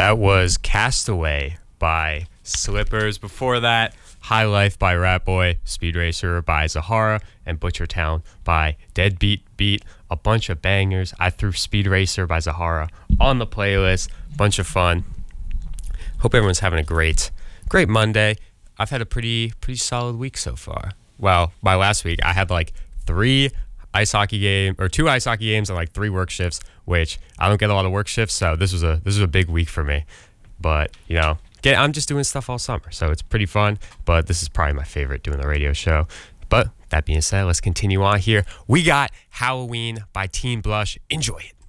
That was Castaway by Slippers. Before that, High Life by Ratboy, Speed Racer by Zahara, and Butcher Town by Deadbeat Beat. A bunch of bangers. I threw Speed Racer by Zahara on the playlist. Bunch of fun. Hope everyone's having a great Monday. I've had a pretty solid week so far. Well, by last week, I had like two ice hockey games and like 3 work shifts, which I don't get a lot of work shifts, so this was a big week for me. But I'm just doing stuff all summer, so it's pretty fun. But this is probably my favorite, doing the radio show. But that being said, let's continue on here. We got Halloween by Team Blush. Enjoy it.